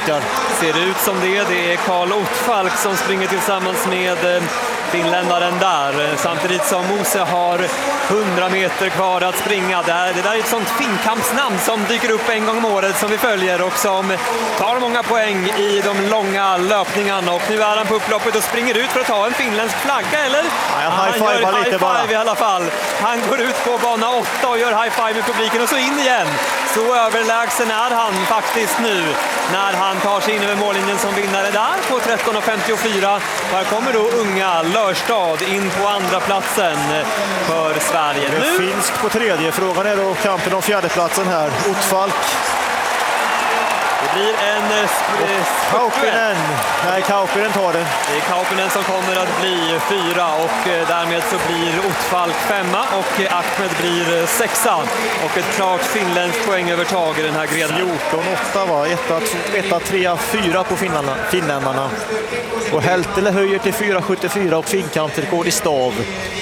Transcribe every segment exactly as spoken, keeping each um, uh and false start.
Oskar. Ser det ut som det. Det är Karl Ottfalk som springer tillsammans med finländaren där. Samtidigt som Mose har hundra meter kvar att springa. Det, här, det där är ett sånt finkampsnamn som dyker upp en gång om året som vi följer och som tar många poäng i de långa löpningarna. Och nu är han på upploppet och springer ut för att ta en finländsk flagga, eller? Ja, han high gör high lite five bara. i alla fall. Han går ut på bana åtta och gör high five med publiken och så in igen. Så överlägsen är han faktiskt nu när han tar sig in över mållinjen som vinnare där på tretton femtiofyra. Här kommer då unga Lörstad in på andra platsen för Sverige. Det är nu finskt på tredje. Frågan är då kampen om fjärdeplatsen här. Ottfalk. Det blir en... Kauppinen. Nej, Kauppinen tar det. Det är Kauppinen som kommer att bli fyra och därmed så blir Ottfalk femma och Ahmed blir sexa. Och ett klart finländskt poängövertag i den här grenen. fjorton åtta va? ett tre fyra på finländarna. finländarna. Och Heltele höjer till fyra sjuttiofyra och finkampsrekord i stav.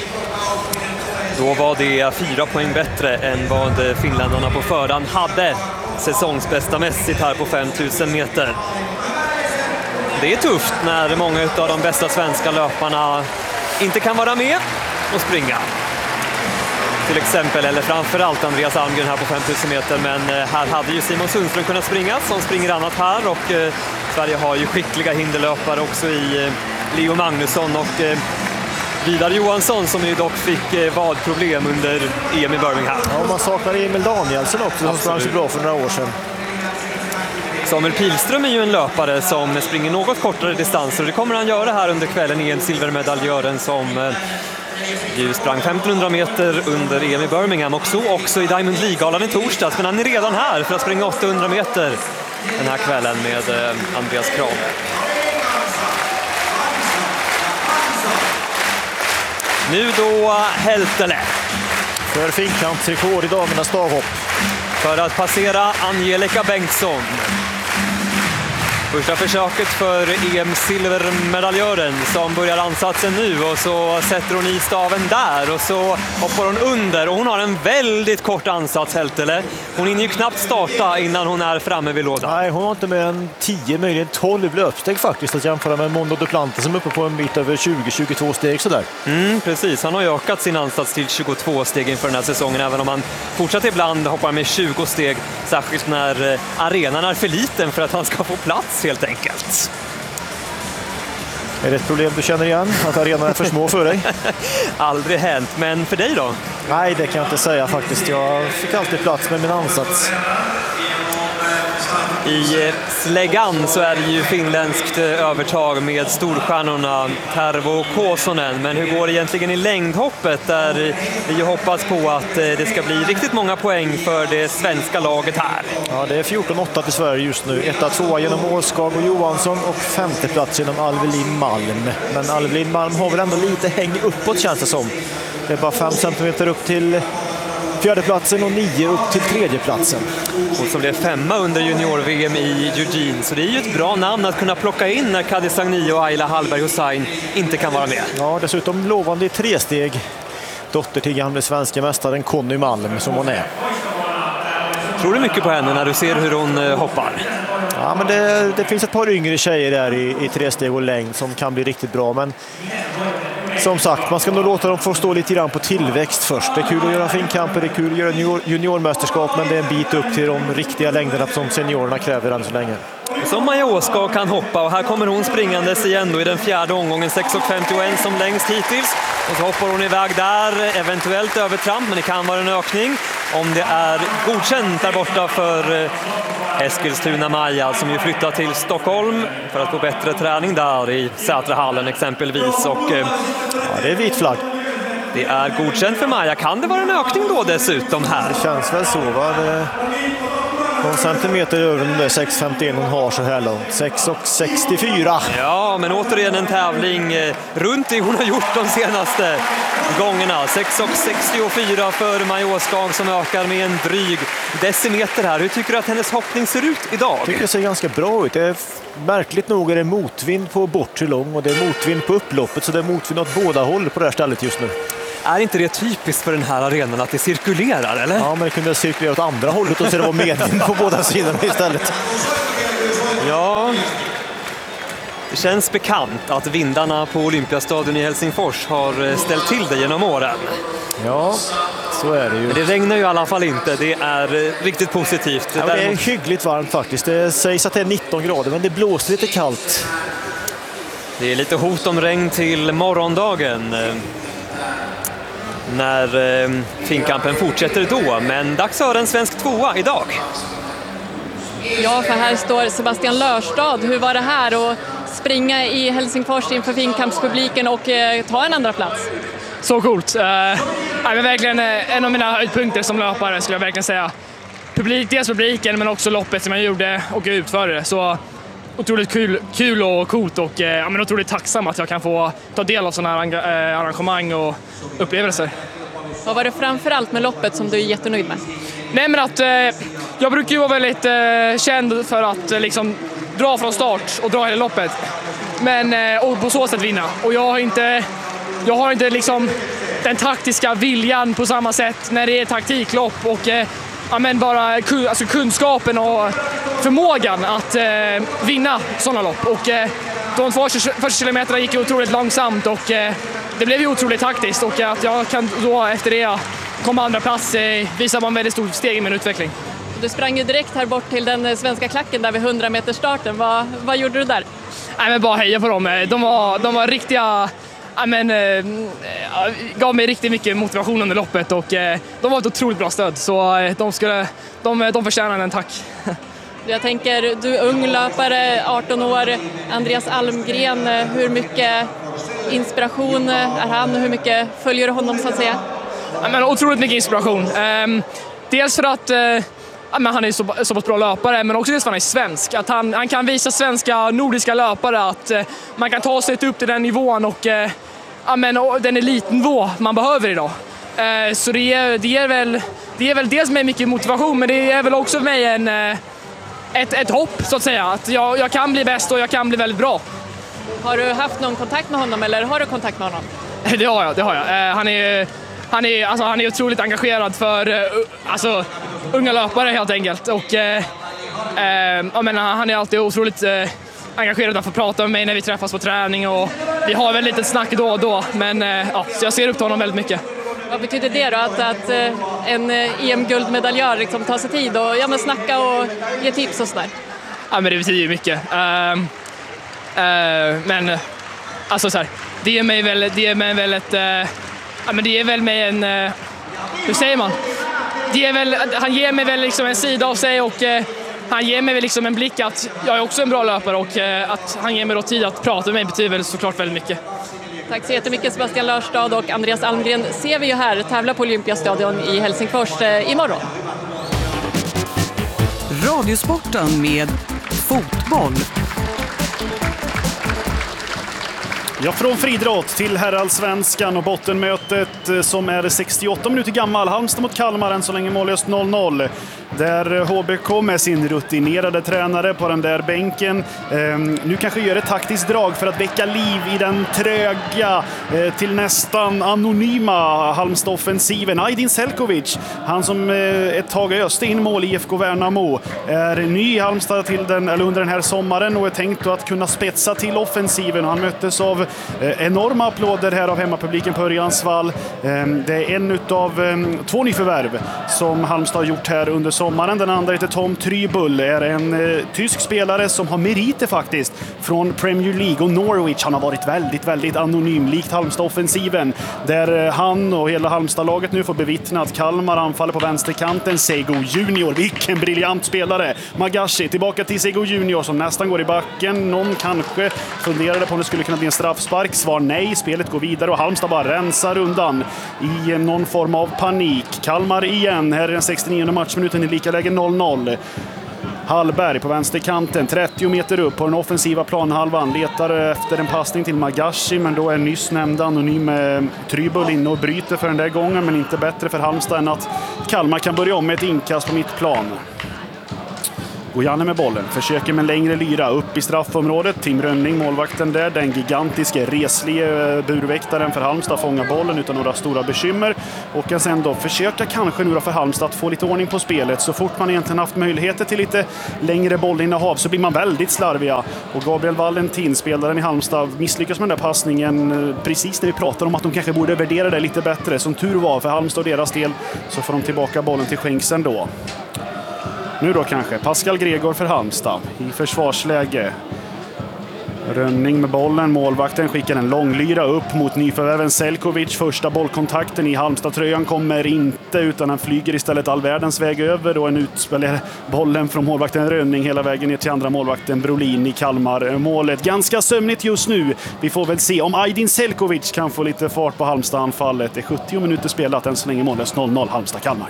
Då var det fyra poäng bättre än vad finländarna på förhand hade säsongsbästa mässigt här på femtusen meter. Det är tufft när många av de bästa svenska löparna inte kan vara med och springa. Till exempel, eller framförallt Andreas Almgren här på femtusen meter, men här hade ju Simon Sundström kunnat springa som springer annat här och eh, Sverige har ju skickliga hinderlöpare också i eh, Leo Magnusson och eh, Vidar Johansson som ju dock fick eh, vadproblem under E M i Birmingham. Ja, och man saknar Emil Danielsson också som sprang så bra för några år sedan. Samuel Pilström är ju en löpare som springer något kortare distanser och det kommer han göra här under kvällen i en silvermedaljören som eh, ju sprang femtonhundra meter under E M i Birmingham och så också i Diamond League-galan i torsdags, men han är redan här för att springa åttahundra meter den här kvällen med eh, Andreas Krav. Nu då Heltele. För finkampsrekord i damernas stavhopp. För att passera Angelica Bengtsson. Första försöket för E M-silvermedaljören som börjar ansatsen nu och så sätter hon i staven där och så hoppar hon under och hon har en väldigt kort ansats Heltele. Hon hinner ju knappt starta innan hon är framme vid lådan. Nej, hon har inte mer än tio, möjligen tolv löpsteg faktiskt att jämföra med Mondo Duplantis som är uppe på en bit över tjugo till tjugotvå steg sådär. Mm, precis, han har ju ökat sin ansats till tjugotvå steg inför den här säsongen även om han fortsätter ibland hoppar med tjugo steg, särskilt när arenan är för liten för att han ska få plats helt enkelt. Är det ett problem du känner igen? Att arenan är för små för dig? Aldrig hänt, men för dig då? Nej, det kan jag inte säga faktiskt. Jag fick alltid plats med min ansats. I släggan så är det ju finländskt övertag med storstjärnorna Tervo och Kosonen. Men hur går det egentligen i längdhoppet där vi hoppas på att det ska bli riktigt många poäng för det svenska laget här? Ja, det är fjorton åtta till Sverige just nu. Etta, tvåa genom Åskag och Johansson och femte plats genom Alvelin Malm. Men Alvelin Malm har väl ändå lite häng uppåt känns det som. Det är bara fem centimeter upp till fjärdeplatsen och nio upp till tredjeplatsen. Och som blev femma under junior-V M i Eugene. Så det är ju ett bra namn att kunna plocka in när Kadi Sagni och Ayla Hallberg Hussein inte kan vara med. Ja, dessutom lovande i tre steg. Dotter till gamle svenska mästaren Conny Malm som hon är. Tror du mycket på henne när du ser hur hon hoppar? Ja, men det, det finns ett par yngre tjejer där i, i tre steg och längd som kan bli riktigt bra. Men som sagt, man ska nog låta dem få stå lite grann på tillväxt först. Det är kul att göra finkamper, det är kul att göra junior, juniormästerskap, men det är en bit upp till de riktiga längderna som seniorerna kräver än så länge. Som Maja Åskag kan hoppa och här kommer hon springandes igen då i den fjärde omgången, sex femtioett som längst hittills. Och så hoppar hon iväg där, eventuellt övertramp, men det kan vara en ökning om det är godkänt där borta för Eskilstuna Maja som ju flyttar till Stockholm för att få bättre träning där i Sätrahallen exempelvis. Och ja, det är vit flagg. Det är godkänt för Maja. Kan det vara en ökning då dessutom här? Det känns väl så, va? Det... någon centimeter över den där sex femtioett hon har så här långt. sex sextiofyra. Ja, men återigen en tävling runt det hon har gjort de senaste gångerna. sex sextiofyra för Maja Åskag som ökar med en dryg decimeter här. Hur tycker du att hennes hoppning ser ut idag? Jag tycker det ser ganska bra ut. Det är märkligt nog är det motvind på bortre lång och det är motvind på upploppet, så det är motvind åt båda håll på det här stället just nu. Är inte det typiskt för den här arenan att det cirkulerar, eller? Ja, men det kunde cirkulera åt andra hållet och så det var medvind på båda sidorna istället. Ja, det känns bekant att vindarna på Olympiastadion i Helsingfors har ställt till det genom åren. Ja, så är det ju. Men det regnar ju i alla fall inte, det är riktigt positivt. Ja, det är hyggligt varmt faktiskt. Det sägs att det är nitton grader, men det blåser lite kallt. Det är lite hot om regn till morgondagen när finkampen fortsätter då, men dags för en svensk tvåa idag. Ja, för här står Sebastian Lörstad. Hur var det här att springa i Helsingfors inför finkampspubliken och eh, ta en andra plats? Så coolt. Uh, men verkligen en av mina höjdpunkter som löpare skulle jag verkligen säga. Publik, dels publiken men också loppet som jag gjorde och utförde. Så otroligt kul, kul och coolt och uh, ja, men otroligt tacksam att jag kan få ta del av sådana här uh, arrangemang och upplevelser. Vad var det framförallt med loppet som du är jättenöjd med? Nej, men att uh, jag brukar ju vara väldigt uh, känd för att uh, liksom dra från start och dra hela loppet. Men, uh, och på så sätt vinna. Och jag har inte... Jag har inte liksom den taktiska viljan på samma sätt när det är taktiklopp och eh, ja, men bara alltså kunskapen och förmågan att eh, vinna sådana lopp. Och eh, de två första kilometerna gick ju otroligt långsamt och eh, det blev ju otroligt taktiskt och att jag kan då efter det komma andra plats eh, visar man väldigt stort steg i min utveckling. Du sprang ju direkt här bort till den svenska klacken där vid hundra meters starten. Vad, vad gjorde du där? Nej, men bara heja på dem. De var, de var riktiga... Ja, men, eh, gav mig riktigt mycket motivation under loppet och eh, de var ett otroligt bra stöd så eh, de, skulle, de, de förtjänar en tack. Jag tänker, du är ung löpare, arton år, Andreas Almgren, hur mycket inspiration är han och hur mycket följer du honom så att säga? Ja, men, otroligt mycket inspiration. Eh, dels för att eh, ja, men han är så, så pass bra löpare men också dels för att han är svensk. Att han, han kan visa svenska nordiska löpare att eh, man kan ta sig upp till den nivån och eh, ja, men, och den elitnivå man behöver idag. Eh, så det ger, det, ger väl, det ger väl dels mig mycket motivation men det ger väl också mig en, eh, ett, ett hopp så att säga. Att jag, jag kan bli bäst och jag kan bli väldigt bra. Har du haft någon kontakt med honom eller har du kontakt med honom? Det har jag, det har jag. Eh, han är... Han är, alltså, han är otroligt engagerad för uh, alltså, unga löpare helt enkelt. Och, uh, uh, jag menar, han är alltid otroligt uh, engagerad att få prata med mig när vi träffas på träning. Och vi har väl lite snack då och då, men uh, ja, så jag ser upp till honom väldigt mycket. Vad betyder det då? Att, att uh, en E M-guldmedaljör liksom tar sig tid och ja, men snacka och ge tips och sådär? Ja, men det betyder ju mycket. Uh, uh, men uh, alltså så här, det ger mig väl, det ger mig väl ett... Uh, Ja, men det är väl mig en... Uh, hur säger man? Det är väl, han ger mig väl liksom en sida av sig och uh, han ger mig väl liksom en blick att jag är också en bra löpare och uh, att han ger mig då tid att prata med mig betyder väl såklart väldigt mycket. Tack så jättemycket Sebastian Lörstad och Andreas Almgren ser vi ju här tävla på Olympiastadion i Helsingfors uh, imorgon. Radiosporten med fotboll. Ja, från friidrott till herrallsvenskan och bottenmötet som är sextioåtta minuter gammal. Halmstad mot Kalmar, än så länge mållöst noll noll. Där H B K med sin rutinerade tränare på den där bänken eh, nu kanske gör ett taktiskt drag för att väcka liv i den tröga eh, till nästan anonyma Halmstad-offensiven. Aydin Selkovic, han som eh, ett tag öste in mål i I F K Värnamo, är ny i Halmstad till den, eller under den här sommaren och är tänkt att kunna spetsa till offensiven. Han möttes av eh, enorma applåder här av hemmapubliken på Örjansvall. Eh, det är en av eh, två nyförvärv som Halmstad har gjort här under sommaren. Den andra heter Tom Trybull, är en eh, tysk spelare som har meriter faktiskt från Premier League och Norwich. Han har varit väldigt, väldigt anonym, likt Halmstad-offensiven, där eh, han och hela Halmstad-laget nu får bevittna att Kalmar anfaller på vänsterkanten. Sego Junior, vilken briljant spelare. Magashi tillbaka till Sego Junior som nästan går i backen. Någon kanske funderade på om det skulle kunna bli en straffspark. Svar nej, spelet går vidare och Halmstad bara rensar undan i eh, någon form av panik. Kalmar igen, här är den sextionionde matchminuten i lika läge noll noll. Hallberg på vänsterkanten, trettio meter upp på den offensiva planhalvan, letar efter en passning till Magashi, men då är nyss nämnda anonym Trybull inne och bryter för den där gången, men inte bättre för Halmstad än att Kalmar kan börja om med ett inkast på mittplan. Gojanne med bollen, försöker med en längre lyra upp i straffområdet. Tim Rönning, målvakten där, den gigantiska reslige burväktaren för Halmstad, fångar bollen utan några stora bekymmer och kan sen då försöka kanske nu då för Halmstad att få lite ordning på spelet. Så fort man egentligen haft möjligheter till lite längre bollinnehav så blir man väldigt slarviga, och Gabriel Valentin, spelaren i Halmstad, misslyckas med den där passningen precis när vi pratar om att de kanske borde värdera det lite bättre. Som tur var för Halmstad och deras del så får de tillbaka bollen till Schenksen då. Nu då kanske Pascal Gregor för Halmstad i försvarsläge. Rönning med bollen, målvakten skickar en långlyra upp mot nyförvärven Selkovic. Första bollkontakten i Halmstad-tröjan kommer inte, utan han flyger istället all världens väg över, och en utspelare bollen från målvakten Rönning hela vägen ner till andra målvakten Brolin i Kalmar. Målet ganska sömnigt just nu. Vi får väl se om Aydin Selkovic kan få lite fart på Halmstad-anfallet. Det är sjuttio minuter spelat, än så länge målet noll noll Halmstad-Kalmar.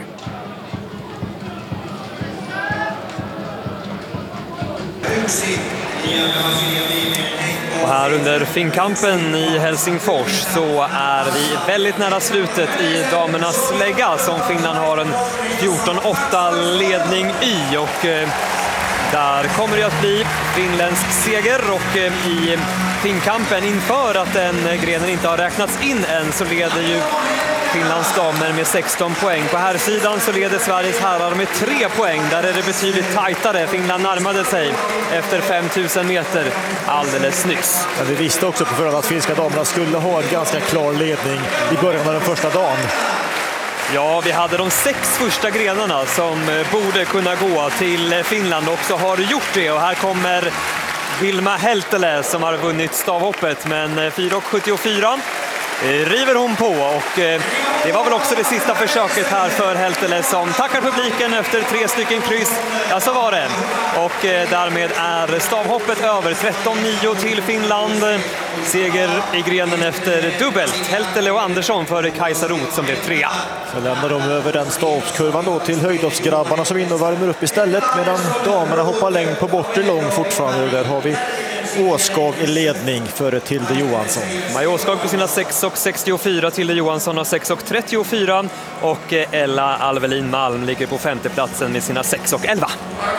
Och här under finkampen i Helsingfors så är vi väldigt nära slutet i damernas lägga som Finland har en fjorton åtta ledning i, och eh, där kommer det att bli finländsk seger, och eh, i finkampen inför att den grenen inte har räknats in än så leder ju Finlands damer med sexton poäng. På här sidan så leder Sveriges herrar med tre poäng. Där är det betydligt tajtare. Finland närmade sig efter fem tusen meter alldeles nyss. Men vi visste också på förhand att finska damerna skulle ha en ganska klar ledning i början av den första dagen. Ja, vi hade de sex första grenarna som borde kunna gå till Finland, och så har gjort det. Och här kommer Vilma Heltele som har vunnit stavhoppet, men fyra sjuttiofyra river hon på, och det var väl också det sista försöket här för Heltele som tackar publiken efter tre stycken kryss. Ja, så var det. Och därmed är stavhoppet över. tretton nio till Finland. Seger i grenen efter dubbelt. Heltele och Andersson före Kajsa Roth som blev trea. Så lämnar de över den stavskurvan då till höjdhoppsgrabbarna som in och värmer upp istället, medan damerna hoppar längd på bortre lång fortfarande. Där har vi Åskog i ledning före Tilde Johansson. Maja Åskog på sina sex sextiofyra, Tilde Johansson har sex trettiofyra, och Ella Alvelin Malm ligger på femteplatsen med sina sex elva.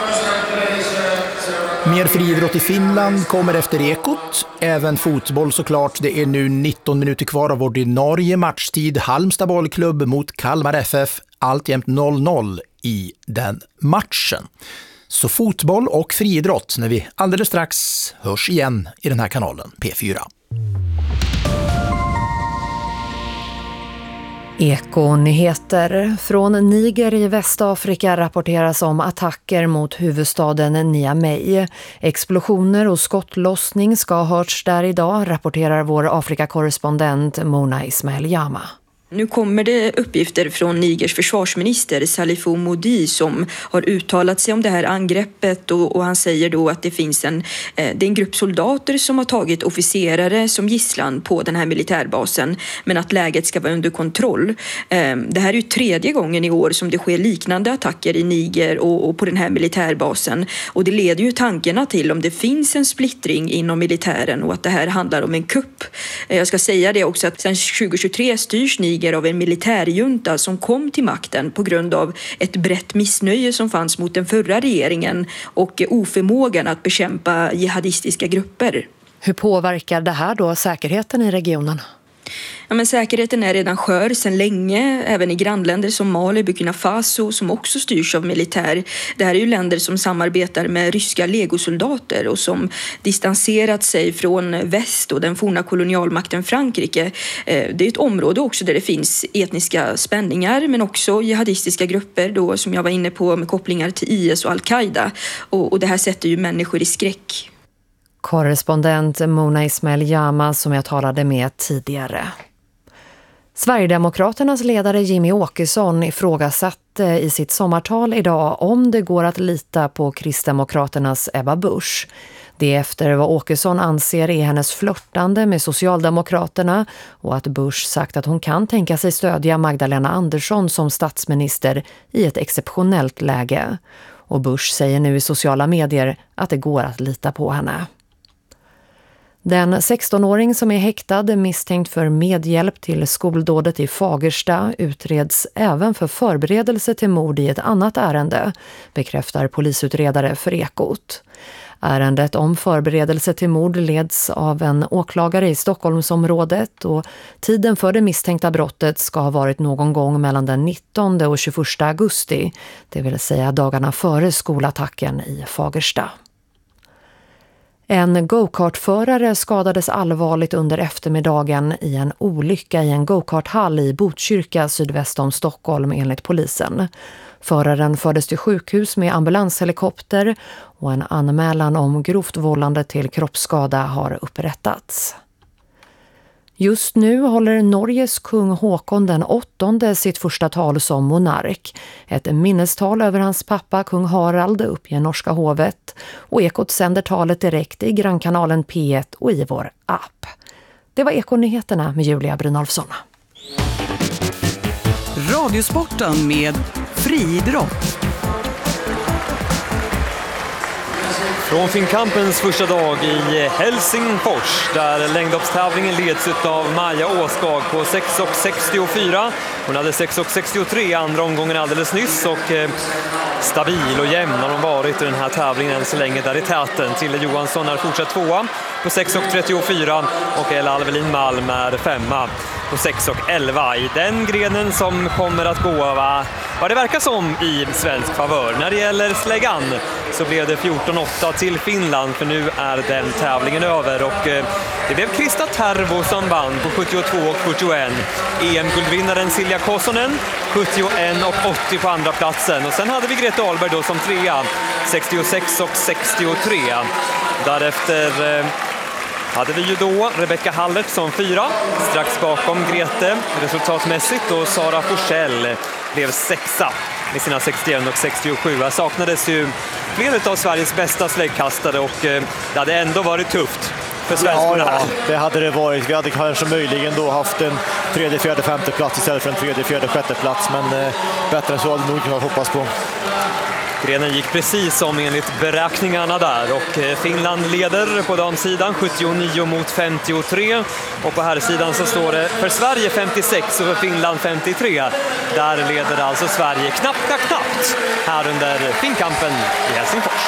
Mer friidrott i Finland kommer efter Ekot. Även fotboll såklart. Det är nu nitton minuter kvar av ordinarie matchtid. Halmstad bollklubb mot Kalmar F F. Alltjämt noll noll i den matchen. Så fotboll och friidrott när vi alldeles strax hörs igen i den här kanalen P fyra. Eko-nyheter. Från Niger i Västafrika rapporteras om attacker mot huvudstaden Niamey. Explosioner och skottlossning ska ha hörts där idag, rapporterar vår Afrika-korrespondent Mona Ismail Jama. Nu kommer det uppgifter från Nigers försvarsminister Salifou Modi som har uttalat sig om det här angreppet, och, och han säger då att det finns en, eh, det är en grupp soldater som har tagit officerare som gisslan på den här militärbasen, men att läget ska vara under kontroll. Eh, det här är ju tredje gången i år som det sker liknande attacker i Niger och, och på den här militärbasen, och det leder ju tankarna till om det finns en splittring inom militären och att det här handlar om en kupp. Eh, jag ska säga det också att sedan tjugohundratjugotre styrs Niger av en militärjunta som kom till makten på grund av ett brett missnöje som fanns mot den förra regeringen och oförmågan att bekämpa jihadistiska grupper. Hur påverkar det här då säkerheten i regionen? Ja, men säkerheten är redan skör sedan länge, även i grannländer som Mali, Burkina Faso som också styrs av militär. Det här är ju länder som samarbetar med ryska legosoldater och som distanserat sig från väst och den forna kolonialmakten Frankrike. Det är ett område också där det finns etniska spänningar, men också jihadistiska grupper då, som jag var inne på, med kopplingar till I S och Al-Qaida. Och, och det här sätter ju människor i skräck. Korrespondent Mona Ismail Jama som jag talade med tidigare. Sverigedemokraternas ledare Jimmy Åkesson ifrågasatte i sitt sommartal idag om det går att lita på Kristdemokraternas Ebba Busch. Det efter vad Åkesson anser är hennes flörtande med Socialdemokraterna, och att Busch sagt att hon kan tänka sig stödja Magdalena Andersson som statsminister i ett exceptionellt läge. Och Busch säger nu i sociala medier att det går att lita på henne. Den sexton-åring som är häktad misstänkt för medhjälp till skoldådet i Fagersta utreds även för förberedelse till mord i ett annat ärende, bekräftar polisutredare för Ekot. Ärendet om förberedelse till mord leds av en åklagare i Stockholmsområdet och tiden för det misstänkta brottet ska ha varit någon gång mellan den nittonde och tjugoförsta augusti, det vill säga dagarna före skolattacken i Fagersta. En go-kartförare skadades allvarligt under eftermiddagen i en olycka i en go-karthall i Botkyrka sydväst om Stockholm enligt polisen. Föraren fördes till sjukhus med ambulanshelikopter och en anmälan om grovt vållande till kroppsskada har upprättats. Just nu håller Norges kung Håkon den åttonde sitt första tal som monark. Ett minnestal över hans pappa kung Harald uppger norska hovet och Ekot sänder talet direkt i grannkanalen P ett och i vår app. Det var Ekonyheterna med Julia Brynolfsson. Radiosporten med friidrott. Från Finnkampens första dag i Helsingfors där längdhoppstävlingen leds av Maja Åskag på sex sextiofyra. Hon hade sex sextiotre andra omgången alldeles nyss och eh, stabil och jämn har hon varit i den här tävlingen än så länge där i täten. Tille Johansson är fortsatt tvåa på sex trettiofyra och Ella Alvelin Malm är femma på sex elva i den grenen som kommer att gå va, vad det verkar som i svensk favör. När det gäller släggan så blev det fjorton åtta till Finland för nu är den tävlingen över och eh, det blev Krista Tervo som vann på sjuttiotvå och fyrtioen. E M-guldvinnaren Silja Kosonen sjuttioen och åttio på andra platsen och sen hade vi Grete Ahlberg då som trea sextiosex och sextiotre. Därefter eh, hade vi ju då Rebecca Hallert som fyra, strax bakom Grete resultatmässigt och Sara Forsell blev sexa med sina sextioen och sextiosju. Här saknades ju flera av Sveriges bästa släggkastare och det hade ändå varit tufft för svenskarna. Ja, ja, det hade det varit. Vi hade kanske möjligen då haft en tredje, fjärde, femte plats istället för en tredje, fjärde, sjätte plats, men eh, bättre än så hade nog kunnat hoppas på. Grenen gick precis som enligt beräkningarna där och Finland leder på damsidan sjuttionio mot femtiotre och på herrsidan så står det för Sverige femtiosex och för Finland femtiotre. Där leder alltså Sverige knappt, knappt, knappt här under Finnkampen i Helsingfors.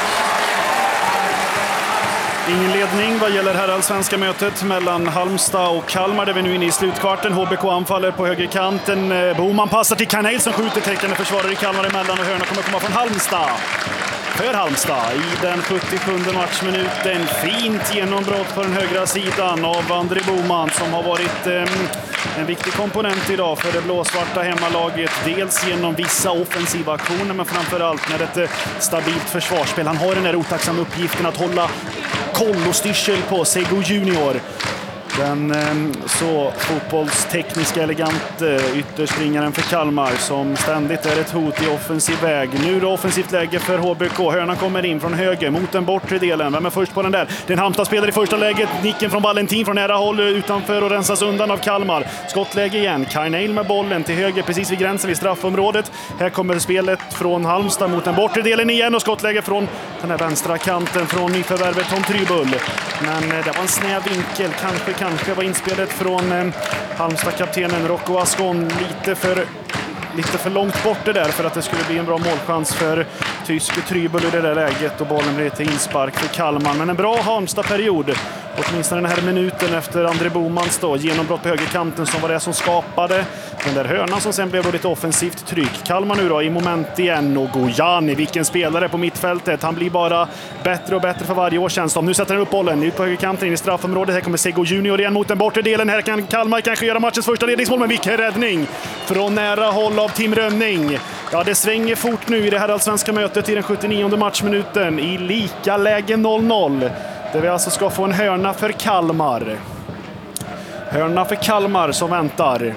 Ingen ledning vad gäller herrallsvenska mötet mellan Halmstad och Kalmar där vi nu är inne i slutkvarten. H B K anfaller på högerkanten. Boman passar till Karneil som skjuter täckande försvarare i Kalmar emellan och hörna kommer komma från Halmstad. För Halmstad i den sjuttiosjunde matchminuten. Fint genombrott på den högra sidan av André Boman som har varit eh, en viktig komponent idag för det blåsvarta hemmalaget. Dels genom vissa offensiva aktioner men framförallt med ett eh, stabilt försvarsspel. Han har den där otacksamma uppgiften att hålla koll och styrsel på Sego Junior. Den så fotbollstekniska elegant ytterspringaren för Kalmar som ständigt är ett hot i offensiv väg. Nu då offensivt läge för H B K. Hörnan kommer in från höger mot den bortre delen. Vem är först på den där? Den Halmstad spelar i första läget. Nicken från Valentin från nära håll utanför och rensas undan av Kalmar. Skottläge igen. Karneil med bollen till höger precis vid gränsen vid straffområdet. Här kommer spelet från Halmstad mot den bortre delen igen och skottläge från den här vänstra kanten från nyförvärvet Tom Trybull. Men det var en snäv vinkel. Kanske Kanske var inspelet från eh, Halmstad-kaptenen Rocco Ascon lite för, lite för långt bort det där för att det skulle bli en bra målchans för tysk Trybull i det där läget och bollen blev till inspark för Kalmar. Men en bra Halmstad-period. Åtminstone den här minuten efter André Bomans då, genombrott på högerkanten som var det som skapade den där hörnan som sen blev då lite offensivt tryck. Kalmar nu då i moment igen och Gojani, vilken spelare på mittfältet. Han blir bara bättre och bättre för varje år känns det. Nu sätter han upp bollen ut på högerkanten in i straffområdet. Här kommer Sego Junior igen mot den bortre delen. Här kan Kalmar kanske göra matchens första ledningsmål, men vilken räddning från nära håll av Tim Rönning. Ja, det svänger fort nu i det här allsvenska mötet i den sjuttionionde matchminuten i lika läge noll noll. Där vi alltså ska få en hörna för Kalmar. Hörna för Kalmar som väntar.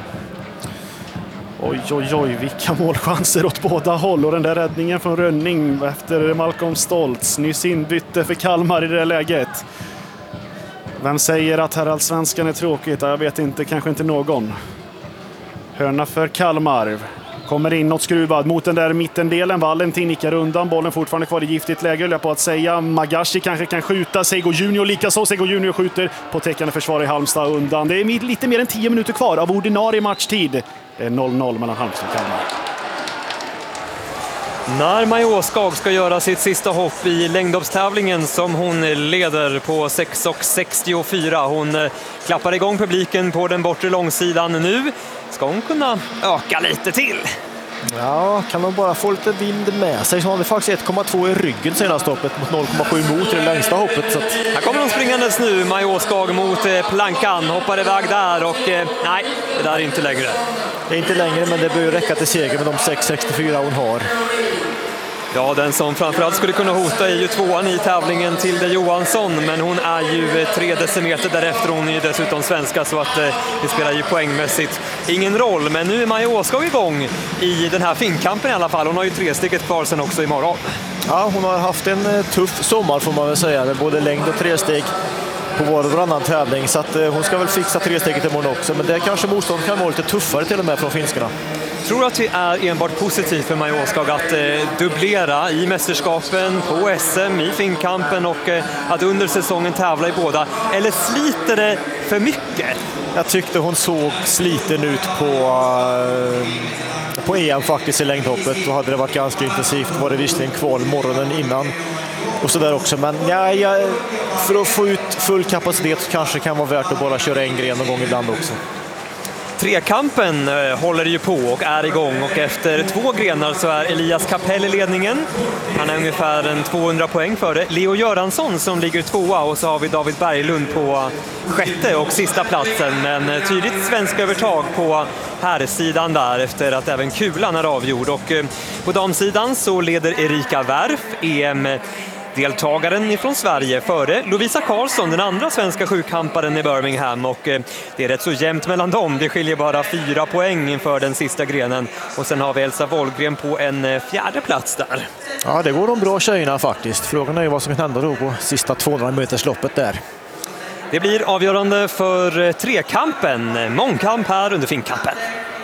Oj, oj, oj, vilka målchanser åt båda håll. Och den där räddningen från Rönning efter Malcolm Stoltz. Nyss inbytte för Kalmar i det läget. Vem säger att här allsvenskan är tråkigt? Jag vet inte, kanske inte någon. Hörna för Kalmar. kommer inåt skruvad mot den där mittendelen. Valentin nickar undan, bollen fortfarande kvar i giftigt läge, höll på att säga. Magashi kanske kan skjuta, Sego Junior likaså. Sego Junior skjuter på täckande försvar i Halmstad undan. Det är lite mer än tio minuter kvar av ordinarie matchtid. Det är noll noll mellan Halmstad och Kalmar. När Maja Åskag ska göra sitt sista hopp i längdhoppstävlingen som hon leder på sex sextiofyra. Hon klappar igång publiken på den bortre långsidan. Nu ska hon kunna öka lite till. Ja, kan de bara få lite vind med sig så har vi faktiskt ett komma två i ryggen senaste hoppet mot noll komma sju mot det längsta hoppet. Så att... Här kommer de springandes nu, Maja Åskag mot eh, plankan, hoppar iväg där och eh, nej, det där är inte längre. Det är inte längre, men det bör räcka till seger med de sex sextiofyra hon har. Ja, den som framförallt skulle kunna hota är ju tvåan i tävlingen, Tilde Johansson, men hon är ju tre decimeter därefter. Hon är ju dessutom svenska så att eh, det spelar ju poängmässigt ingen roll. Men nu är Maja Åskag igång i den här finkampen i alla fall. Hon har ju tre steget kvar sen också imorgon. Ja, hon har haft en tuff sommar får man väl säga, med både längd och tre steg på var och varannan tävling, så att eh, hon ska väl fixa tre steget imorgon också. Men det kanske motstånd kan vara lite tuffare till och med från finskarna. Tror att det är enbart positivt för Maja Åskag att eh, dubblera i mästerskapen, på S M, i finkampen och eh, att under säsongen tävla i båda? Eller sliter det för mycket? Jag tyckte hon såg sliten ut på, eh, på E M faktiskt i längdhoppet. Då hade det varit ganska intensivt. Var det visserligen kval morgonen innan och så där också. Men ja, ja, för att få ut full kapacitet så kanske det kan vara värt att bara köra en gren någon gång ibland också. Trekampen håller ju på och är igång och efter två grenar så är Elias Kapell i ledningen. Han är ungefär en tvåhundra poäng före Leo Göransson som ligger tvåa och så har vi David Berglund på sjätte och sista platsen. Men tydligt svensk övertag på herrsidan där efter att även kulan är avgjord. Och på damsidan så leder Erika Wärf E M deltagaren ifrån Sverige före Lovisa Karlsson, den andra svenska sjukamparen i Birmingham, och det är rätt så jämnt mellan dem. Det skiljer bara fyra poäng inför den sista grenen och sen har vi Elsa Wollgren på en fjärde plats där. Ja, det går de bra tjejerna faktiskt. Frågan är ju vad som kan hända då på sista tvåhundra meters loppet där. Det blir avgörande för trekampen, mångkamp här under finkampen.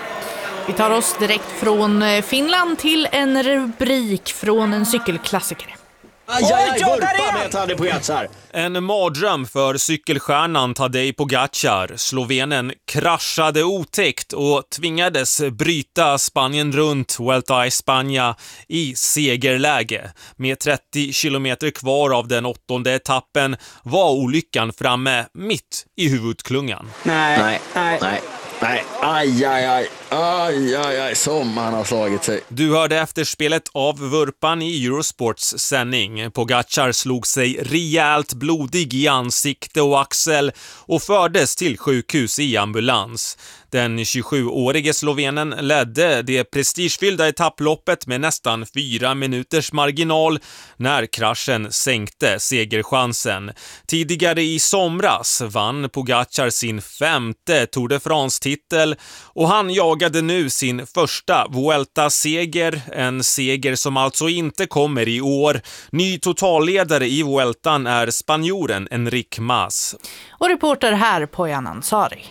Vi tar oss direkt från Finland till en rubrik från en cykelklassiker. Aj, aj, aj, vurpa med Tadej Pogačar. En mardröm för cykelstjärnan Tadej Pogačar. Slovenen kraschade otäckt och tvingades bryta Spanien runt Vuelta a España i segerläge. Med trettio kilometer kvar av den åttonde etappen var olyckan framme mitt i huvudklungan. Nej, nej, nej. nej. Nej, aj, aj, aj, aj, aj, aj, som han har slagit sig. Du hörde efterspelet av vurpan i Eurosports sändning. Pogačar slog sig rejält blodig i ansikte och axel och fördes till sjukhus i ambulans. Den tjugosjuårige slovenen ledde det prestigefyllda etapploppet med nästan fyra minuters marginal när kraschen sänkte segerchansen. Tidigare i somras vann Pogačar sin femte Tour de France-titel och han jagade nu sin första Vuelta-seger, en seger som alltså inte kommer i år. Ny totalledare i Vueltan är spanjoren Enric Mas. Och reporter här på Jan Ansari.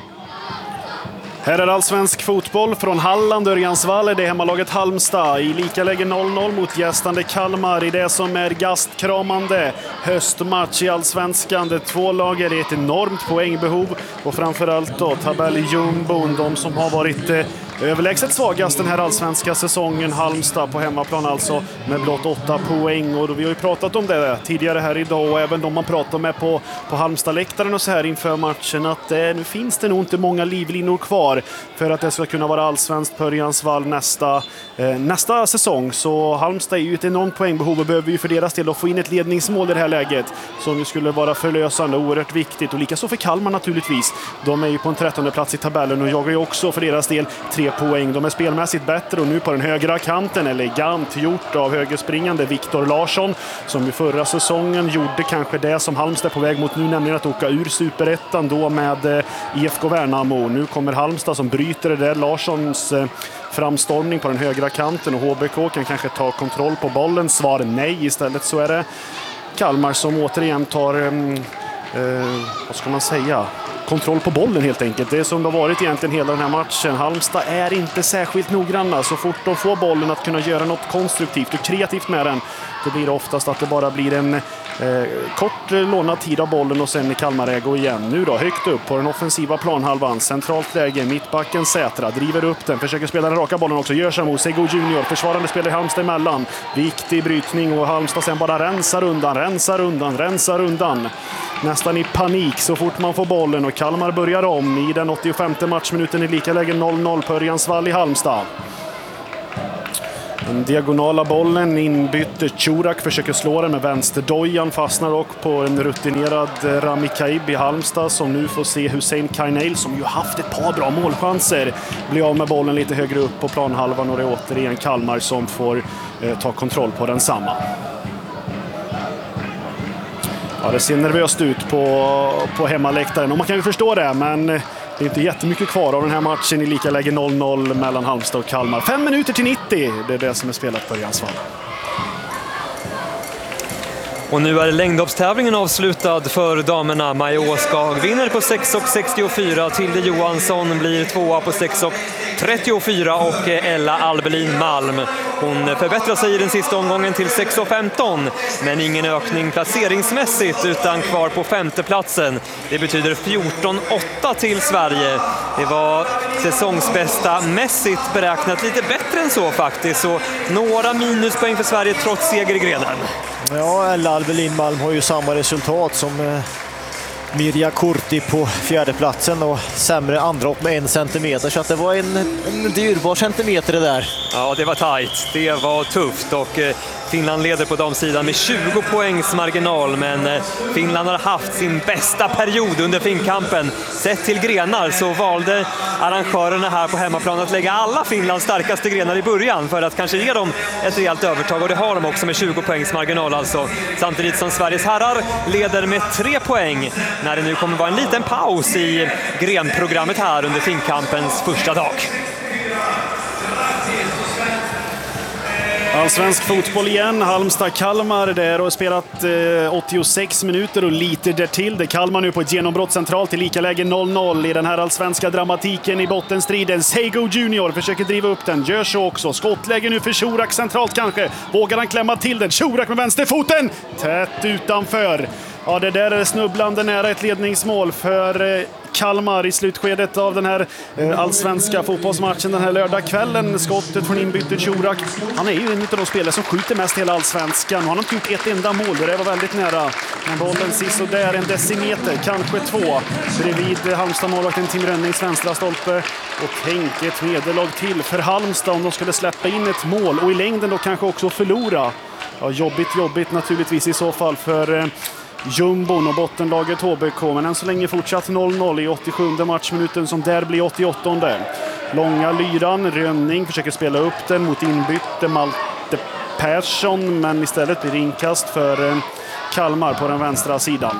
Här är allsvensk fotboll från Halland, Örjansvall. Det är hemmalaget Halmstad i lika läge noll noll mot gästande Kalmar i det som är gastkramande höstmatch i allsvenskan. Det två lager är ett enormt poängbehov och framförallt då tabelljumbon, de som har varit eh, överlägset svagast den här allsvenska säsongen. Halmstad på hemmaplan alltså med blott åtta poäng, och vi har ju pratat om det tidigare här idag och även de man pratar med på, på Halmstad-läktaren och så här inför matchen att eh, nu finns det nog inte många livlinor kvar för att det ska kunna vara allsvenskt på Örjansvall nästa, eh, nästa säsong. Så Halmstad är ju ett enormt poängbehov och behöver ju för deras del att få in ett ledningsmål i det här läget som ju skulle vara förlösande, oerhört viktigt, och likaså för Kalmar naturligtvis. De är ju på en trettonde plats i tabellen och jagar ju också för deras del tre poäng. De är spelmässigt bättre och nu på den högra kanten, elegant gjort av högerspringande Viktor Larsson som ju förra säsongen gjorde kanske det som Halmstad är på väg mot nu, nämligen att åka ur Superettan då med eh, I F K Värnamo. Nu kommer Halmstad som bryter det där. Larssons eh, framstormning på den högra kanten och H B K kan kanske ta kontroll på bollen. Svar nej, istället så är det Kalmar som återigen tar eh, eh, vad ska man säga kontroll på bollen helt enkelt. Det är som det har varit egentligen hela den här matchen. Halmstad är inte särskilt noggranna. Så fort de får bollen att kunna göra något konstruktivt och kreativt med den, då blir det oftast att det bara blir en eh, kort lånad tid av bollen och sen i Kalmar-ägo igen. Nu då, högt upp på den offensiva planhalvan. Centralt läge, mittbacken Sätra driver upp den, försöker spela den raka bollen också. Gör Shamo, Sego Junior, försvarande spelar Halmstad emellan. Viktig brytning och Halmstad sen bara rensar undan, rensar undan, rensar undan. Nästan i panik så fort man får bollen och Kalmar börjar om i den åttiofemte matchminuten i lika läge noll noll på Örjansvall i Halmstad. Den diagonala bollen inbytte Churak, försöker slå den med vänsterdojan, fastnar dock på en rutinerad Rami Kaib i Halmstad som nu får se Hussein Kainail, som ju haft ett par bra målchanser, bli av med bollen lite högre upp på planhalvan, och det är återigen Kalmar som får eh, ta kontroll på den samma. Ja, det ser nervöst ut på, på hemmaläktaren och man kan ju förstå det, men det är inte jättemycket kvar av den här matchen i lika läge noll noll mellan Halmstad och Kalmar. Fem minuter till nittio, det är det som är spelat på Örjansvall. Och nu är längdhoppstävlingen avslutad för damerna. Maja Åskag vinner på sex sextiofyra, Tilde Johansson blir tvåa på sex trettiofyra och Ella Albelin Malm. Hon förbättrar sig i den sista omgången till sex femton, men ingen ökning placeringsmässigt utan kvar på femteplatsen. Det betyder fjorton åtta till Sverige. Det var säsongsbästa mässigt beräknat lite bättre än så faktiskt, så några minuspoäng för Sverige trots seger i grenen. Ja, Ella Albelin Malm har ju samma resultat som eh, Mirja Kurti på fjärdeplatsen och sämre andra upp med en centimeter, så att det var en, en dyrbar centimeter det där. Ja, det var tajt. Det var tufft och eh, Finland leder på damsidan med tjugo poängs marginal, men eh, Finland har haft sin bästa period under finkampen. Sett till grenar så valde arrangörerna här på hemmaplan att lägga alla Finlands starkaste grenar i början för att kanske ge dem ett rejält övertag, och det har de också med tjugo poängs marginal alltså. Samtidigt som Sveriges herrar leder med tre poäng när det nu kommer vara en liten paus i grenprogrammet här under finkampens första dag. Allsvensk fotboll igen, Halmstad-Kalmar där och spelat eh, åttiosex minuter och lite därtill. Det Kalmar nu på ett genombrott centralt i lika läge noll noll i den här allsvenska dramatiken i bottenstriden. Sego Junior försöker driva upp den, gör så också. Skottläge nu för Churak centralt kanske. Vågar han klämma till den? Churak med vänsterfoten! Tätt utanför. Ja, det där är snubblande nära ett ledningsmål för eh, Kalmar i slutskedet av den här eh, allsvenska fotbollsmatchen den här lördagskvällen. Skottet från inbytet Churak. Han är ju en av de spelare som skjuter mest hela allsvenskan. Han har inte gjort ett enda mål, det var väldigt nära. Men bollen sist och där en decimeter, kanske två. Bredvid Halmstad-målvakten Tim Rönnings vänstra stolpe. Och tänk ett nederlag till för Halmstad om de skulle släppa in ett mål. Och i längden då kanske också förlora. Ja, jobbigt, jobbigt naturligtvis i så fall för... Eh, Jumbon och bottenlaget H B K, men än så länge fortsatt noll noll i åttiosjunde matchminuten som där blir åttioåttonde. Långa lyran, Rönning försöker spela upp den mot inbytte Malte Persson, men istället blir det inkast för Kalmar på den vänstra sidan.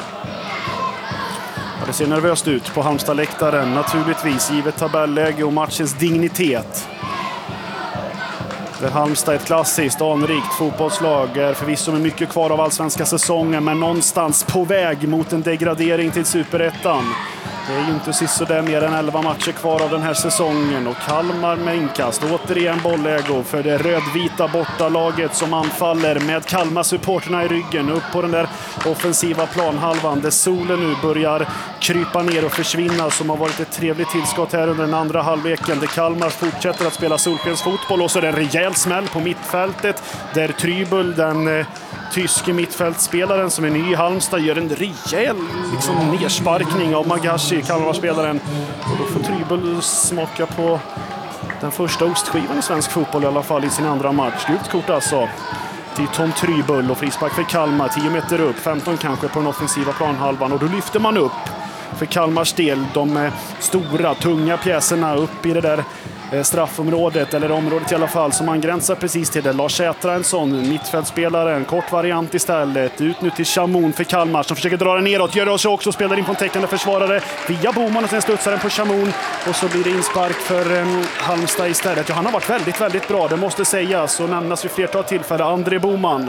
Ja, det ser nervöst ut på Halmstad-läktaren naturligtvis, givet tabelläge och matchens dignitet. Där Halmstad är ett klassiskt, anrikt fotbollslag, är förvisso med mycket kvar av allsvenska säsongen, men någonstans på väg mot en degradering till Superettan. Det är ju inte sist där mer än elva matcher kvar av den här säsongen, och Kalmar med inkast, återigen bollägo för det rödvita bortalaget som anfaller med Kalmar-supporterna i ryggen upp på den där offensiva planhalvan där solen nu börjar krypa ner och försvinna, som har varit ett trevligt tillskott här under den andra halvleken där Kalmar fortsätter att spela solskensfotboll. Och så är det en rejäl smäll på mittfältet där Trybul, den eh, tyske mittfältspelaren som är ny i Halmstad, gör en rejäl liksom, nersparkning av Magashi, Kalmar-spelaren. Och då får Trybul smaka på den första ostskivan i svensk fotboll i alla fall i sin andra match. Gult kort alltså till Tom Trybul och frispark för Kalmar, tio meter upp, femton kanske på den offensiva planhalvan, och då lyfter man upp för Kalmars del de stora, tunga pjäserna upp i det där straffområdet, eller området i alla fall, som angränsar precis till det. Lars Sätra, en sån mittfältspelare, en kort variant istället. Ut nu till Chamoun för Kalmar som försöker dra den neråt, gör det också, spelar in på en täckande försvarare via Boman och sen studsar den på Chamoun, och så blir det inspark för um, Halmstad istället. Ja, han har varit väldigt, väldigt bra, det måste sägas och nämnas vid flertal tillfällen. André Boman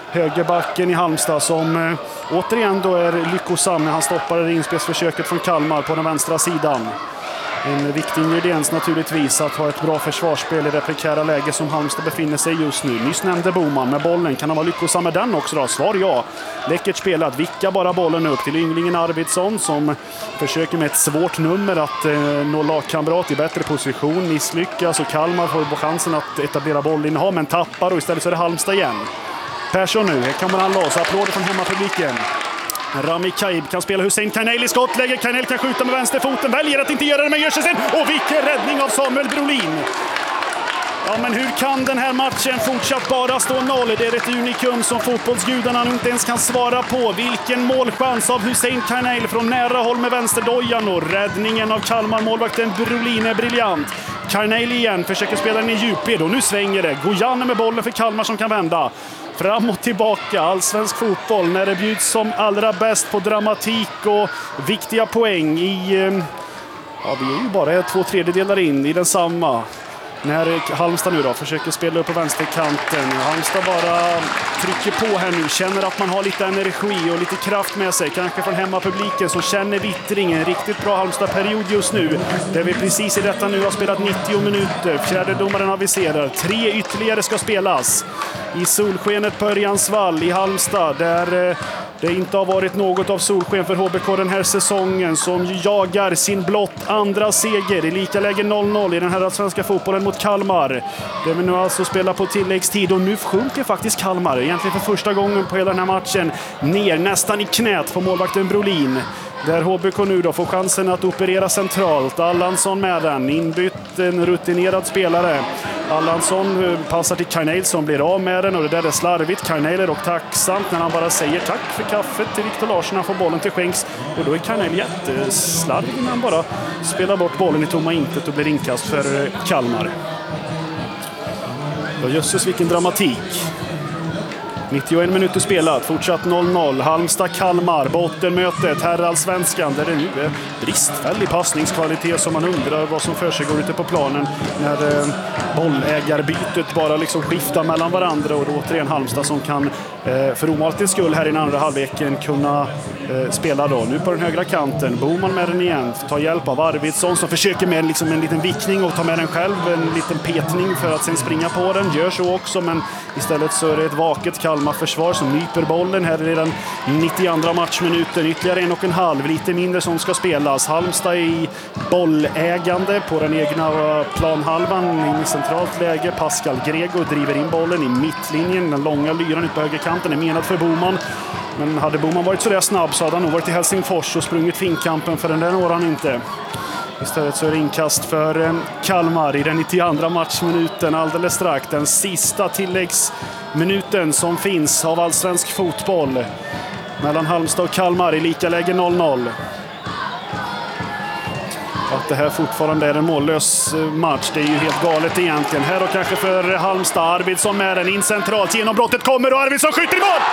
högerbacken i Halmstad som eh, återigen då är lyckosam när han stoppar det inspelsförsöket från Kalmar på den vänstra sidan. En viktig ingrediens naturligtvis att ha ett bra försvarsspel i det prekära läge som Halmstad befinner sig just nu. Nyss nämnde Boman med bollen. Kan han vara lyckosam med den också då? Svar ja. Läckert spelat. Vickar bara bollen upp till ynglingen Arvidsson som försöker med ett svårt nummer att eh, nå lagkamrat i bättre position. Misslyckas och Kalmar får chansen att etablera bollinnehav men tappar och istället så är det Halmstad igen. Persson nu. Här kommer han loss. Applåder från hemmapubliken. Rami Kaib kan spela Hussein Karneil i skottläge. Karneil kan skjuta med vänsterfoten. Väljer att inte göra det men gör sig sen. Och vilken räddning av Samuel Brolin. Ja, men hur kan den här matchen fortsatt bara stå noll? Det är ett unikum som fotbollsgudarna inte ens kan svara på. Vilken målchans av Hussein Karneil från nära håll med vänsterdojan och räddningen av Kalmar-målvakten Brolin är briljant. Karneil igen försöker spela den i djupled och nu svänger det. Gojane med bollen för Kalmar som kan vända. Fram och tillbaka, allsvensk fotboll när det bjuds som allra bäst på dramatik och viktiga poäng i... Ja, vi är ju bara två tredjedelar in i den samma. När Halmstad nu då försöker spela upp på vänsterkanten. Halmstad bara trycker på här nu, känner att man har lite energi och lite kraft med sig. Kanske från hemmapubliken så känner vittringen. Riktigt bra Halmstad-period just nu. Där vi precis i detta nu har spelat nittio minuter. Fjärde domaren aviserar. Tre ytterligare ska spelas. I solskenet på Örjansvall i Halmstad där... Det inte har varit något av solsken för H B K den här säsongen som jagar sin blott andra seger i lika läge noll noll i den här svenska fotbollen mot Kalmar. Det vi nu alltså spelar på tilläggstid och nu sjunker faktiskt Kalmar egentligen för första gången på hela den här matchen ner nästan i knät på målvakten Brolin. Där H B K nu då får chansen att operera centralt. Allansson med den, inbytt en rutinerad spelare. Allansson passar till Karneil som blir av med den och det där är slarvigt. Karneil är dock tacksamt när han bara säger tack för kaffet till Viktor Larsson. Han får bollen till skänks och då är Karneil jätteslarvig när han bara spelar bort bollen i tomma intet och blir inkast för Kalmar. Ja, jösses vilken dramatik. nittioen minuter spelat, fortsatt noll noll. Halmstad-Kalmar, bottenmötet, herrallsvenskan där det nu är bristfällig passningskvalitet som man undrar vad som för sig går ute på planen när eh, bollägarbytet bara liksom skiftar mellan varandra och då återigen Halmstad som kan eh, för omaltens skull här i den andra halvleken kunna eh, spela då. Nu på den högra kanten, Boman med den igen, tar hjälp av Arvidsson som försöker med liksom en liten vickning och ta med den själv, en liten petning för att sen springa på den, gör så också men istället så är det ett vaket Kalmar försvar som nyper bollen här i den nittioandra matchminuten. Ytterligare en och en halv, lite mindre som ska spelas. Halmstad i bollägande på den egna planhalvan i centralt läge. Pascal Grego driver in bollen i mittlinjen. Den långa lyran ut på högerkanten är menad för Boman. Men hade Boman varit så där snabb så hade han nog varit i Helsingfors och sprungit finkampen för den där når han inte. Istället så är det inkast för Kalmar i den nittioandra matchminuten alldeles strax. Den sista tilläggsminuten som finns av allsvensk fotboll mellan Halmstad och Kalmar i lika läge noll noll. Att det här fortfarande är en mållös match, det är ju helt galet egentligen. Här och kanske för Halmstad, Arvidsson med den in centralt. Genombrottet kommer och Arvidsson skjuter i mål!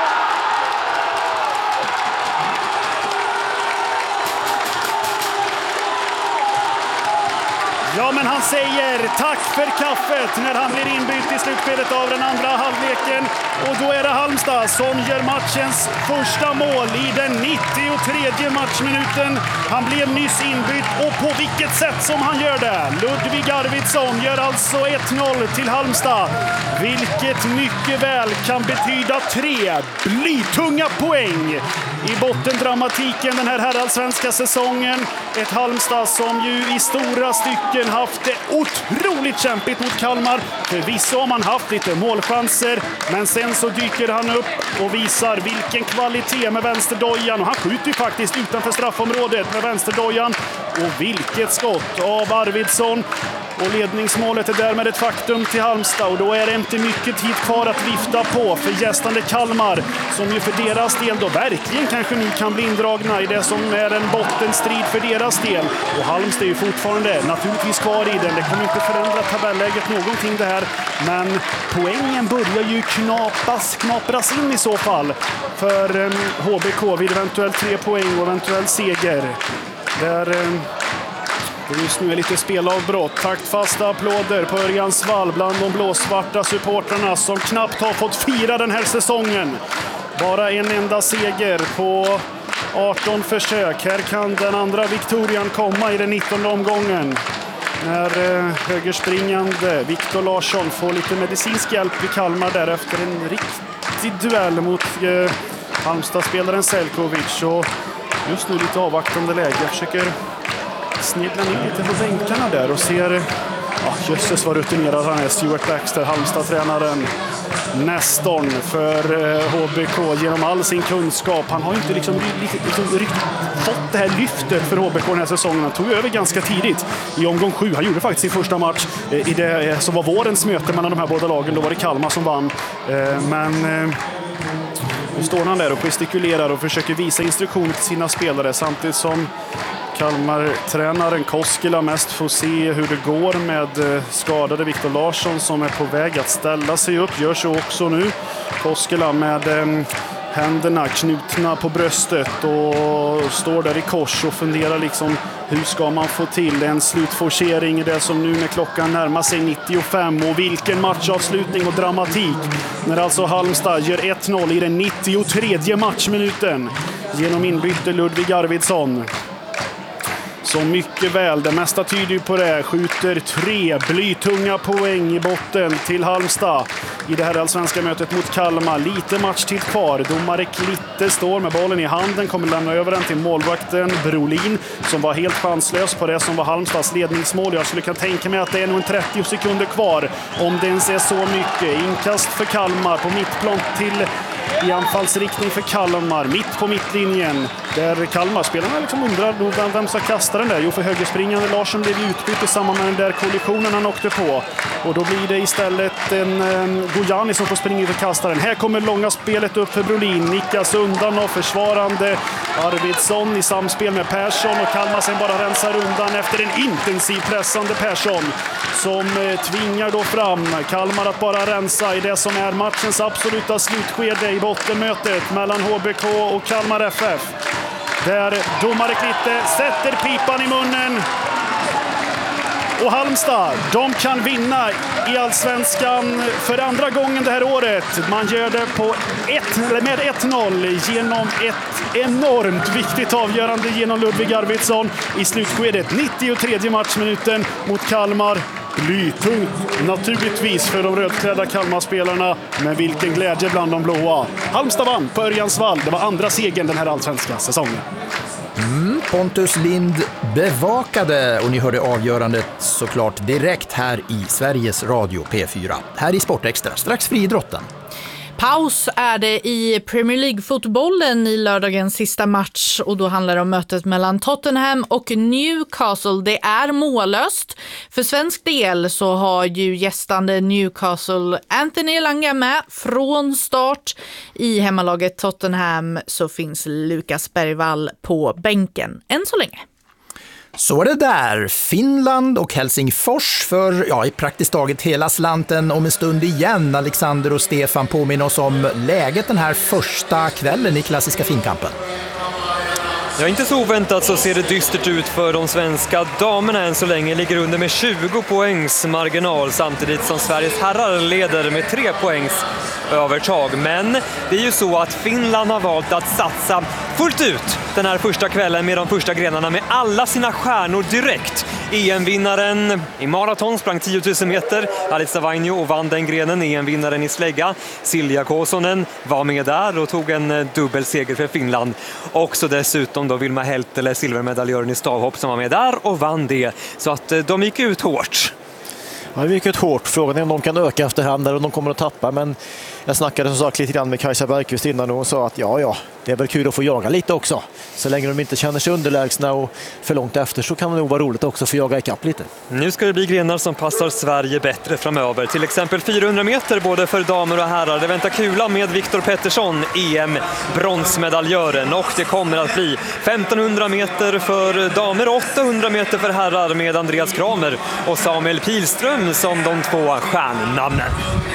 Ja, men han säger tack för kaffet när han blir inbytt i slutskedet av den andra halvleken. Och då är det Halmstad som gör matchens första mål i den nittiotredje matchminuten. Han blev nyss inbytt och på vilket sätt som han gör det. Ludvig Arvidsson gör alltså ett noll till Halmstad. Vilket mycket väl kan betyda tre blytunga poäng i bottendramatiken den här herrallsvenska säsongen. Ett Halmstad som ju i stora stycken haft det otroligt kämpigt mot Kalmar. Förvisso har man haft lite målchanser, men sen så dyker han upp och visar vilken kvalitet med vänsterdojan. Och han skjuter ju faktiskt utanför straffområdet med vänsterdojan. Och vilket skott av Arvidsson. Och ledningsmålet är därmed ett faktum till Halmstad. Och då är det inte mycket tid kvar att vifta på för gästande Kalmar. Som ju för deras del då verkligen kanske nu kan bli indragna i det som är en bottenstrid för deras del. Och Halmstad är ju fortfarande naturligtvis kvar i den. Det kommer inte förändra tabelläget någonting det här. Men poängen börjar ju knapas, knapras in i så fall. För um, H B K vid eventuellt tre poäng och eventuell seger. Där... Um, Det just nu är lite spelavbrott. Taktfasta applåder på Örjans vall bland de blåsvarta supportrarna som knappt har fått fira den här säsongen. Bara en enda seger på arton försök. Här kan den andra Victorian komma i den nittonde omgången. När eh, högerspringande Viktor Larsson får lite medicinsk hjälp i Kalmar där efter en riktig duell mot eh, Halmstad-spelaren Selkovic. Och just nu lite avvaktande läge. Jag försöker snegla ner lite på bänkarna där och ser, ja, jösses vad rutinerad han är, Stuart Baxter, Halmstad-tränaren. Nästorn för H B K genom all sin kunskap. Han har inte liksom, liksom riktigt fått det här lyftet för H B K den här säsongen. Han tog över ganska tidigt i omgång sju. Han gjorde faktiskt sin första match i det som var vårens möte mellan de här båda lagen. Då var det Kalmar som vann. Men nu står han där och gestikulerar och försöker visa instruktioner till sina spelare samtidigt som Kalmar-tränaren Koskela mest får se hur det går med skadade Viktor Larsson som är på väg att ställa sig upp. Gör så också nu. Koskela med eh, händerna knutna på bröstet och står där i kors och funderar liksom hur ska man få till en slutforcering i det som nu när klockan närmar sig nittiofem. Och vilken matchavslutning och dramatik när alltså Halmstad gör ett noll i den nittiotredje matchminuten genom inbyte Ludvig Arvidsson. Så mycket väl, det mesta tyder ju på det. Skjuter tre blytunga poäng i botten till Halmstad i det här allsvenska mötet mot Kalmar. Lite matchtid kvar. Domare Klitte står med bollen i handen, kommer lämna över den till målvakten Brolin som var helt chanslös på det som var Halmstads ledningsmål. Jag skulle kunna tänka mig att det är nog en trettio sekunder kvar om det ens är så mycket. Inkast för Kalmar på mittplan till i anfallsriktning för Kalmar, mitt på mittlinjen. Där Kalmar-spelarna liksom undrar vem ska kasta den där. Jo, för högerspringande Larsson blev utbytt i samband med den där kollisionen han åkte på. Och då blir det istället en um, Gojani som får springa ut och kasta den. Här kommer långa spelet upp för Brolin. Nickas undan och försvarande Arvidsson i samspel med Persson. Och Kalmar sen bara rensar undan efter en intensiv pressande Persson som uh, tvingar då fram Kalmar att bara rensa i det som är matchens absoluta slutskede i bottenmötet mellan H B K och Kalmar F F. Där domare Klitte sätter pipan i munnen. Och Halmstad, de kan vinna i Allsvenskan för andra gången det här året. Man gör det på ett, med ett noll genom ett enormt viktigt avgörande genom Ludvig Arvidsson i slutskedet. nittiotredje matchminuten mot Kalmar. Blytungt naturligtvis för de rödklädda Kalmar-spelarna, men vilken glädje bland de blåa. Halmstad vann på Örjans vall. Det var andra segern den här allsvenska säsongen. Mm, Pontus Lind bevakade och ni hörde avgörandet såklart direkt här i Sveriges Radio P fyra. Här i Sportextra, strax friidrotten. Paus är det i Premier League-fotbollen i lördagens sista match och då handlar det om mötet mellan Tottenham och Newcastle. Det är mållöst. För svensk del så har ju gästande Newcastle Anthony Elanga med från start. I hemmalaget Tottenham så finns Lukas Bergvall på bänken än så länge. Så är det där. Finland och Helsingfors för ja, i praktiskt taget hela slanten om en stund igen. Alexander och Stefan påminner oss om läget den här första kvällen i klassiska finkampen. Ja, inte så oväntat så ser det dystert ut för de svenska damerna än så länge. Ligger under med tjugo poängs marginal samtidigt som Sveriges herrar leder med tre poängs övertag. Men det är ju så att Finland har valt att satsa fullt ut den här första kvällen med de första grenarna med alla sina stjärnor direkt. E M-vinnaren i maraton sprang tio tusen meter, Alisa Vainio, och vann den grenen. E M-vinnaren i slägga, Silja Kosonen, var med där och tog en dubbelseger för Finland. Också dessutom då Vilma Heltele, silvermedaljören i stavhopp, som var med där och vann det. Så att de gick ut hårt. Ja, det gick ut hårt. Frågan är om de kan öka efterhand eller om de kommer att tappa. Men jag snackade som sagt lite grann med Kajsa Bergqvist innan och hon sa att ja, ja, det är väl kul att få jaga lite också. Så länge de inte känner sig underlägsna och för långt efter så kan det nog vara roligt också att få jaga ikapp lite. Nu ska det bli grenar som passar Sverige bättre framöver. Till exempel fyrahundra meter både för damer och herrar. Det väntar kula med Viktor Pettersson, E M-bronsmedaljören. Och det kommer att bli femtonhundra meter för damer och åttahundra meter för herrar med Andreas Kramer och Samuel Pilström som de två stjärnnamnen.